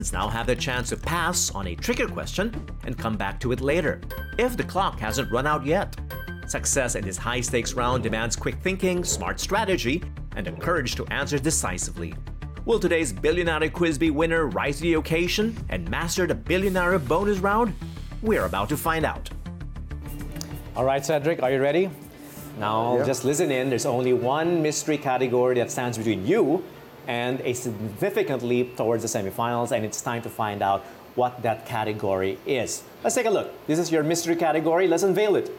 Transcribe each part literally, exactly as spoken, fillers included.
now have the chance to pass on a trickier question and come back to it later, if the clock hasn't run out yet. Success in this high-stakes round demands quick thinking, smart strategy, and the courage to answer decisively. Will today's Billionaire Quiz Bee winner rise to the occasion and master the Billionaire bonus round? We're about to find out. All right, Cedric, are you ready? Now, yep. Just listen in. There's only one mystery category that stands between you and a significant leap towards the semifinals, and it's time to find out what that category is. Let's take a look. This is your mystery category. Let's unveil it.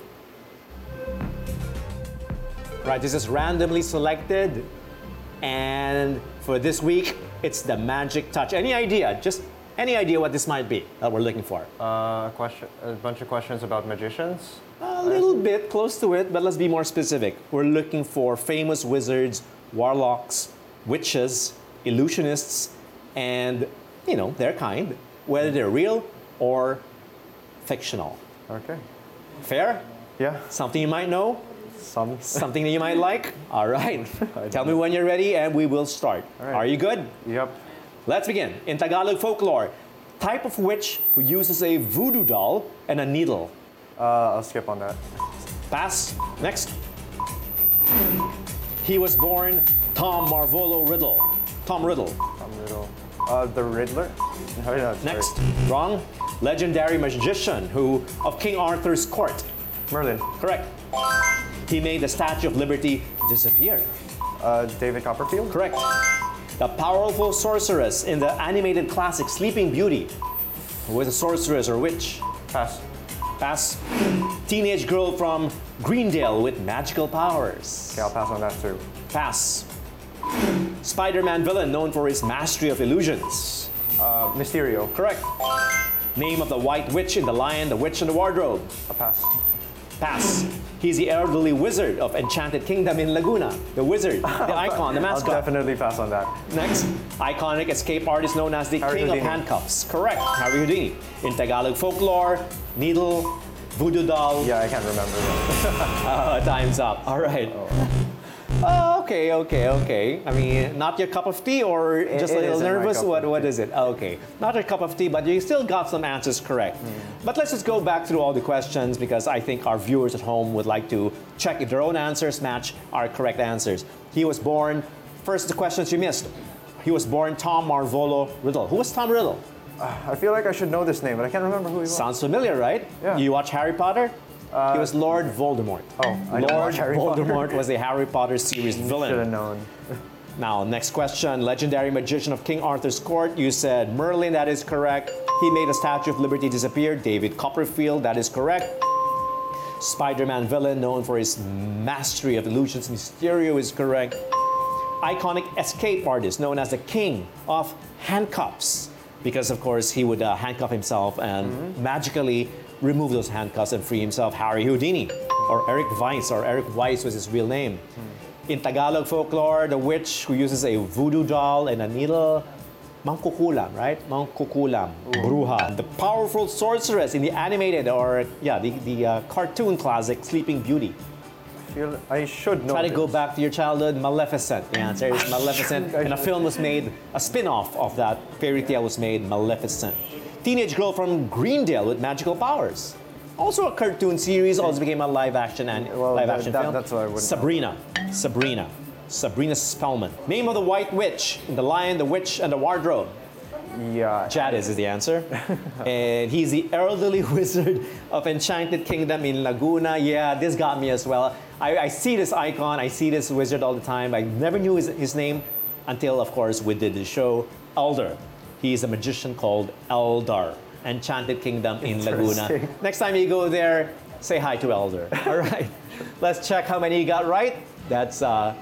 Right, this is randomly selected, and for this week, it's the magic touch. Any idea? Just any idea what this might be that we're looking for? Uh, question, a bunch of questions about magicians? A little bit, close to it, but let's be more specific. We're looking for famous wizards, warlocks, witches, illusionists, and, you know, their kind, whether they're real or fictional. Okay. Fair? Yeah. Something you might know? Some. Something that you might like? All right. Tell me when you're ready and we will start. All right. Are you good? Yep. Let's begin. In Tagalog folklore, type of witch who uses a voodoo doll and a needle. Uh, I'll skip on that. Pass. Next. He was born Tom Marvolo Riddle. Tom Riddle. Tom Riddle. Uh, the Riddler? No, no, Next. Wrong. Legendary magician who of King Arthur's court. Merlin. Correct. He made the Statue of Liberty disappear. Uh, David Copperfield. Correct. The powerful sorceress in the animated classic Sleeping Beauty. Who was a sorceress or witch? Pass. Pass. Teenage girl from Greendale with magical powers. Okay, I'll pass on that too. Pass. Spider-Man villain known for his mastery of illusions. Uh, Mysterio. Correct. Name of the White Witch in The Lion, the Witch, and the Wardrobe. A pass. Pass. He's the elderly wizard of Enchanted Kingdom in Laguna. The wizard, the icon, the mascot. I'll definitely pass on that. Next, iconic escape artist known as the Harry King Houdini. of Handcuffs. Correct, Harry Houdini. In Tagalog folklore, needle, voodoo doll. Yeah, I can't remember that. Uh, time's up. All right. Oh, okay, okay, okay. I mean, not your cup of tea or It- just it a little isn't my nervous? cup What, of what tea. is it? Okay, not your cup of tea, but you still got some answers correct. Hmm. But let's just go back through all the questions because I think our viewers at home would like to check if their own answers match our correct answers. He was born, first the questions you missed. He was born Tom Marvolo Riddle. Who was Tom Riddle? I feel like I should know this name, but I can't remember who he was. Sounds familiar, right? Yeah. You watch Harry Potter? he was Lord Voldemort. Oh, I don't Lord watch Harry Potter. Voldemort was a Harry Potter series villain. Should have known. Now, next question. Legendary magician of King Arthur's court. You said Merlin, that is correct. He made the Statue of Liberty disappear. David Copperfield, that is correct. Spider-Man villain known for his mastery of illusions. Mysterio is correct. Iconic escape artist known as the King of Handcuffs. Because, of course, he would uh, handcuff himself and mm-hmm. magically remove those handcuffs and free himself. Harry Houdini, or Eric Weiss, or Eric Weiss was his real name. Mm. In Tagalog folklore, the witch who uses a voodoo doll and a needle, Mangkukulam, right? Mangkukulam, Bruja. The powerful sorceress in the animated, or yeah, the, the uh, cartoon classic Sleeping Beauty. I feel I should know Try to this. go back to your childhood. Maleficent. The answer is Maleficent. And a film was made, a spin-off of that fairy tale was made, Maleficent. Teenage girl from Greendale with magical powers. Also a cartoon series, also became a live action and Well, live that- action that- film. that's what I wouldn't know. Sabrina. Sabrina. Sabrina Spellman. Name of the White Witch in The Lion, the Witch, and the Wardrobe. Yeah. Jadis is the answer. And he's the elderly wizard of Enchanted Kingdom in Laguna. Yeah, this got me as well. I, I see this icon, I see this wizard all the time. I never knew his, his name until, of course, we did the show. Elder. He's a magician called Eldar. Enchanted Kingdom in Laguna. Interesting. Next time you go there, say hi to Elder. All right. Let's check how many you got right. That's uh,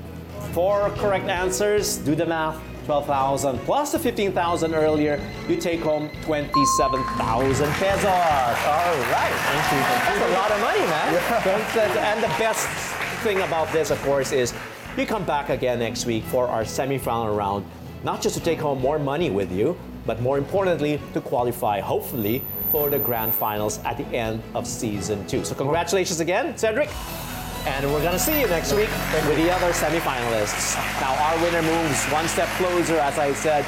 four correct answers. Do the math. twelve thousand plus the fifteen thousand earlier, you take home twenty-seven thousand pesos. All right. Thank you. That's a lot of money, man. Yeah. And the best thing about this, of course, is you come back again next week for our semifinal round, not just to take home more money with you, but more importantly, to qualify, hopefully, for the grand finals at the end of season two. So congratulations again, Cedric. And we're gonna see you next week with the other semifinalists. Now our winner moves one step closer, as I said,